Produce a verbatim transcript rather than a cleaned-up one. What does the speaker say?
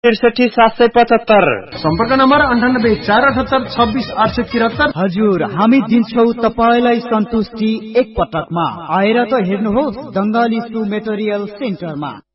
त्रिसठी सात सय पचहत्तर। सम्पर्क नम्बर अन्ठानब्बे चार अठहत्तर छब्बिस आठ सय त्रिहत्तर। हजुर, हामी दिन्छौ तपाईलाई सन्तुष्टि एक पटकमा। आएर त हेर्नुहोस् दंगल स्कूल मेटेरियल सेन्टरमा।